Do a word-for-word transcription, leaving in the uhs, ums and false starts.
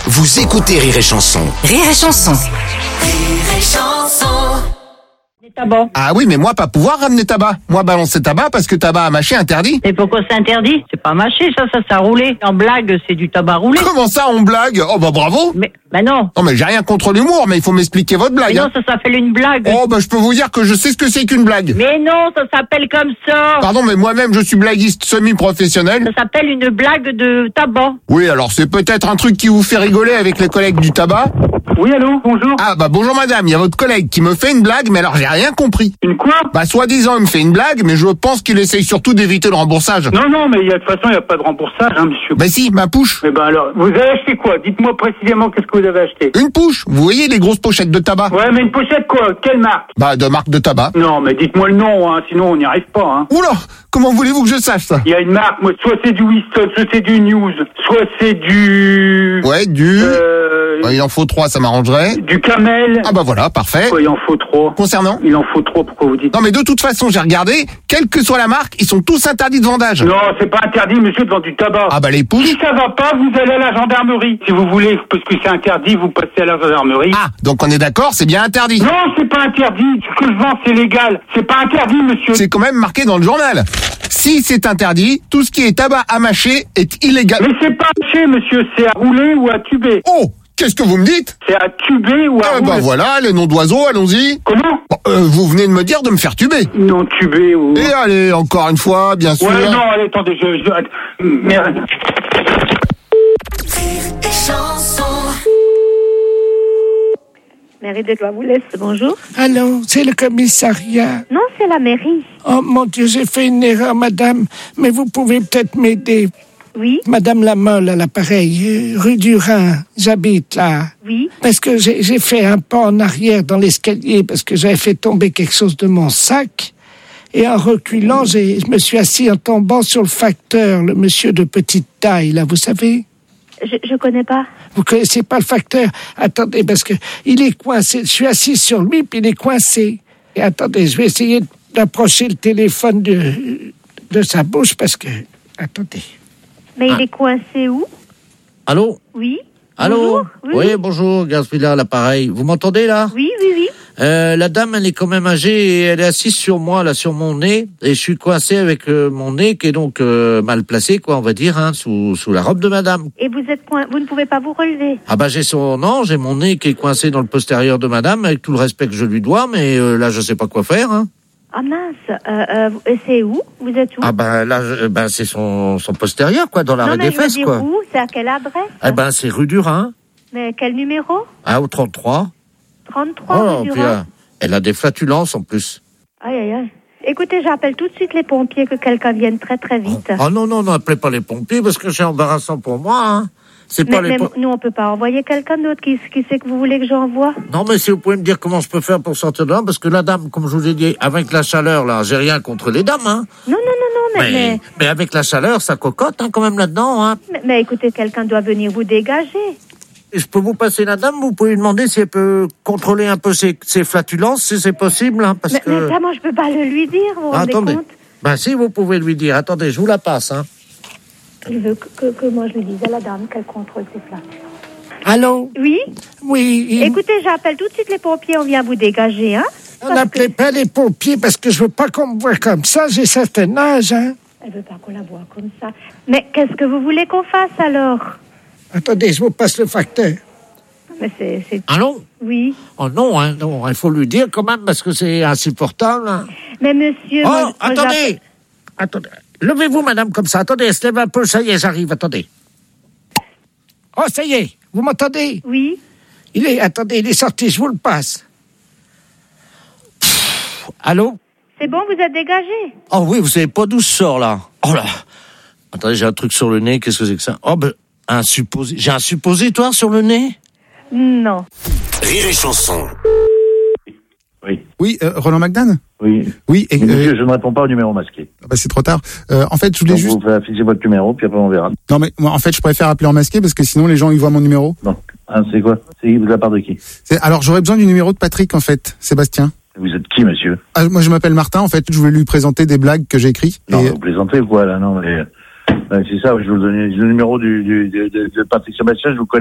Vous écoutez Rire et Chanson. Rire et Chanson. Rire et Chanson. Tabac. Ah oui, mais moi, pas pouvoir ramener tabac. Moi, balancer tabac parce que tabac à mâcher interdit. Et pourquoi c'est interdit? C'est pas mâché, ça, ça, ça roulé. En blague, c'est du tabac roulé. Comment ça, on blague? Oh bah bravo. Mais, bah non. Non mais j'ai rien contre l'humour, mais il faut m'expliquer votre blague. Mais non, hein. ça s'appelle une blague. Oh bah je peux vous dire que je sais ce que c'est qu'une blague. Mais non, ça s'appelle comme ça. Pardon, mais moi-même, je suis blaguiste semi-professionnel. Ça s'appelle une blague de tabac. Oui, alors c'est peut-être un truc qui vous fait rigoler avec les collègues du tabac. Oui, allô, bonjour. Ah bah bonjour madame, il y a votre collègue qui me fait une blague, mais alors j'ai rien compris. Une quoi? Bah soi-disant il me fait une blague, mais je pense qu'il essaye surtout d'éviter le remboursage. Non, non, mais il y a, de toute façon, il n'y a pas de remboursage, hein, monsieur. Bah si, ma pouche. Mais ben alors, vous avez acheté quoi? Dites-moi précisément qu'est-ce que vous avez acheté. Une pouche. Vous voyez les grosses pochettes de tabac? Ouais, mais une pochette quoi? Quelle marque? Bah de marque de tabac. Non, mais dites-moi le nom, hein, sinon on n'y arrive pas, hein. Oula, comment voulez-vous que je sache ça? Il y a une marque, moi, soit c'est du Winston, soit c'est du News, soit c'est du... Ouais, du... Euh... Ouais, il en faut trois, ça m'arrangerait. Du Camel. Ah bah voilà, parfait. Quoi, il en faut trois. Concernant? Il en faut trois, pourquoi vous dites? Non mais de toute façon, j'ai regardé, quelle que soit la marque, ils sont tous interdits de vendage. Non, c'est pas interdit, monsieur, de vendre du tabac. Ah bah les pouches. Si ça va pas, vous allez à la gendarmerie. Si vous voulez, parce que c'est interdit, vous passez à la gendarmerie. Ah, donc on est d'accord, c'est bien interdit. Non, c'est pas interdit. Ce que je vends, c'est légal. C'est pas interdit, monsieur. C'est quand même marqué dans le journal. Si c'est interdit, tout ce qui est tabac à mâcher est illégal. Mais c'est pas mâché, monsieur. C'est à rouler ou à tuber. Oh, qu'est-ce que vous me dites? C'est à tuber ou à Ah rouler. bah voilà, les noms d'oiseaux, allons-y. Comment? Bon, euh, vous venez de me dire de me faire tuber. Non, tuber ou... Et allez, encore une fois, bien sûr. Ouais, non, allez, attendez, je... je... Merde. Rire et Chanson. Mairie de Cloiboulès, bonjour. Allô, c'est le commissariat. Non, c'est la mairie. Oh mon Dieu, j'ai fait une erreur, madame, mais vous pouvez peut-être m'aider. Oui, Madame Lamolle à l'appareil, euh, rue du Rhin, j'habite là. oui. Parce que j'ai, j'ai fait un pas en arrière dans l'escalier parce que j'avais fait tomber quelque chose de mon sac. Et en reculant, j'ai, je me suis assis en tombant sur le facteur, le monsieur de petite taille, là, vous savez? Je, je connais pas. Vous connaissez pas le facteur? Attendez, parce que il est coincé. Je suis assis sur lui, puis il est coincé. Et attendez, je vais essayer d'approcher le téléphone de, de sa bouche, parce que... Attendez. Mais il est coincé où? Allô? Oui. Allô? Bonjour. Oui, Oui, bonjour, Gaspard à l'appareil. Vous m'entendez là? oui, oui, oui. euh, La dame, elle est quand même âgée et elle est assise sur moi, là, sur mon nez. Et je suis coincé avec euh, mon nez qui est donc euh, mal placé, quoi, on va dire, hein, sous, sous la robe de madame. Et vous êtes coin... vous ne pouvez pas vous relever. Ah bah j'ai son... Non, j'ai mon nez qui est coincé dans le postérieur de madame, avec tout le respect que je lui dois, mais euh, là, je sais pas quoi faire, hein. Ah mince. Euh, euh, et c'est où? Vous êtes où? Ah bah là, je- ben c'est son, son postérieur, quoi, dans non, l'arrêt mais des je veux fesses, dire quoi. où? C'est à quelle adresse? Eh ben, c'est rue du Rhin, Mais quel numéro? hein, au trente-trois. trente-trois, Oh, rue du puis, Rhin. euh, elle a des flatulences, en plus. Aïe, aïe, aïe. Écoutez, j'appelle tout de suite les pompiers, que quelqu'un vienne très, très vite. Ah non, non, non, appelez pas les pompiers parce que c'est embarrassant pour moi. Hein. C'est Mais, pas les mais po- nous, on peut pas envoyer quelqu'un d'autre. Qui, qui c'est que vous voulez que j'envoie? Non, mais si vous pouvez me dire comment je peux faire pour sortir de là, parce que la dame, comme je vous ai dit, avec la chaleur, là, j'ai rien contre les dames, hein. Non, non, non, non, mais... Mais, mais... mais avec la chaleur, ça cocotte, hein, quand même, là-dedans, hein. Mais, mais écoutez, quelqu'un doit venir vous dégager. Et je peux vous passer la dame, vous pouvez lui demander si elle peut contrôler un peu ses, ses flatulences, si c'est possible, hein, parce Mais, que... mais ça, moi, je peux pas le lui dire, vous vous Ah, rendez attendez. compte? Ben si, vous pouvez lui dire. Attendez, je vous la passe, hein. Il veut que, que, que moi, je lui dise à la dame qu'elle contrôle ses flatulences. Allô? Oui. Oui, il- Écoutez, j'appelle tout de suite les pompiers, on vient vous dégager, hein? on Parce n'appelait que- pas les pompiers parce que je veux pas qu'on me voie comme ça, j'ai certain âge, hein. Elle veut pas qu'on la voie comme ça. Mais qu'est-ce que vous voulez qu'on fasse, alors? Attendez, je vous passe le facteur. Mais c'est... c'est... Allô? Oui. Oh non, hein, non, il faut lui dire quand même, parce que c'est insupportable, hein. Mais monsieur... Oh, moi, moi, attendez j'appelle- Attendez. Levez-vous, madame, comme ça. Attendez, elle se lève un peu. Ça y est, j'arrive. Attendez. Oh, ça y est, vous m'entendez? Oui. Il est, attendez, il est sorti, je vous le passe. Pff, allô? C'est bon, vous êtes dégagé? Oh oui, vous savez pas d'où je sors, là. Oh là. Attendez, j'ai un truc sur le nez. Qu'est-ce que c'est que ça? Oh, ben, un supposé... J'ai un suppositoire sur le nez? Non. Rire et Chanson. Oui, Oui, euh, Roland McDan? oui. Oui, et, Monsieur, euh, je ne réponds pas au numéro masqué. bah, c'est trop tard. Euh, en fait, je voulais Donc, juste... vous pouvez afficher votre numéro, puis après on verra. Non mais moi, en fait, je préfère appeler en masqué parce que sinon les gens ils voient mon numéro. Donc, hein, c'est quoi? C'est de la part de qui? C'est- Alors j'aurais besoin du numéro de Patrick en fait, Sébastien. Vous êtes qui, monsieur? Ah, moi je m'appelle Martin en fait, je voulais lui présenter des blagues que j'ai écrites. Non, et... vous plaisantez ou quoi, là? Non, mais... euh, c'est ça, je vous donne le numéro du, du, de, de, de Patrick Sébastien, je vous connais.